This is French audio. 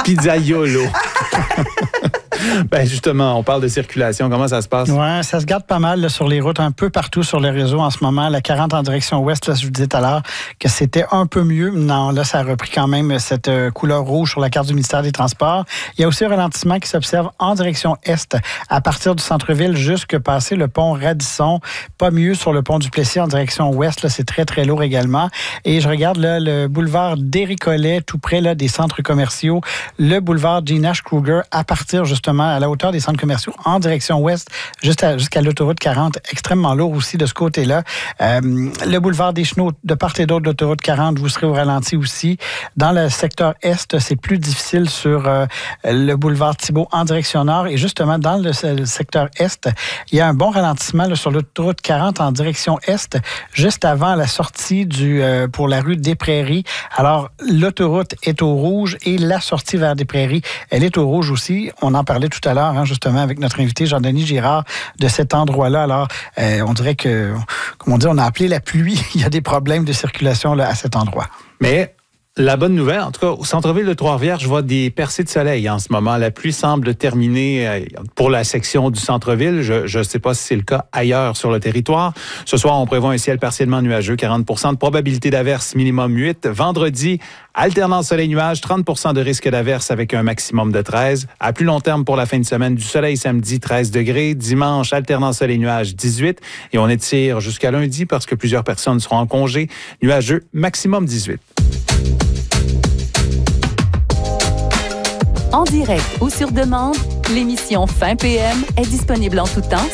Pizzaiolo. Ben justement, on parle de circulation. Comment ça se passe? Oui, ça se garde pas mal là, sur les routes, un peu partout sur le réseau en ce moment. La 40 en direction ouest, là, je vous disais tout à l'heure que c'était un peu mieux. Non, là, ça a repris quand même cette couleur rouge sur la carte du ministère des Transports. Il y a aussi un ralentissement qui s'observe en direction est, à partir du centre-ville jusque passer le pont Radisson. Pas mieux sur le pont du Plessis en direction ouest. Là, c'est très, très lourd également. Et je regarde là, le boulevard d'Éricollet, tout près là, des centres commerciaux. Le boulevard Gene H. Kruger, à partir justement à la hauteur des centres commerciaux en direction ouest jusqu'à l'autoroute 40, extrêmement lourd aussi de ce côté-là. Le boulevard des Chenaux, de part et d'autre de l'autoroute 40, vous serez au ralenti aussi. Dans le secteur est, c'est plus difficile sur le boulevard Thibault en direction nord. Et justement, dans le secteur est, il y a un bon ralentissement là, sur l'autoroute 40 en direction est, juste avant la sortie pour la rue des Prairies. Alors, l'autoroute est au rouge et la sortie vers des Prairies, elle est au rouge aussi. On en parlait tout à l'heure, hein, justement, avec notre invité Jean-Denis Girard de cet endroit-là. Alors, on dirait que, comme on dit, on a appelé la pluie. Il y a des problèmes de circulation là, à cet endroit. Mais la bonne nouvelle, en tout cas, au centre-ville de Trois-Rivières, je vois des percées de soleil en ce moment. La pluie semble terminer pour la section du centre-ville. Je ne sais pas si c'est le cas ailleurs sur le territoire. Ce soir, on prévoit un ciel partiellement nuageux, 40 % de probabilité d'averse, minimum 8. Vendredi, alternance soleil-nuage, 30 % de risque d'averse avec un maximum de 13. À plus long terme pour la fin de semaine, du soleil samedi, 13 degrés. Dimanche, alternance soleil-nuage, 18. Et on étire jusqu'à lundi parce que plusieurs personnes seront en congé. Nuageux, maximum 18. En direct ou sur demande, l'émission Fin PM est disponible en tout temps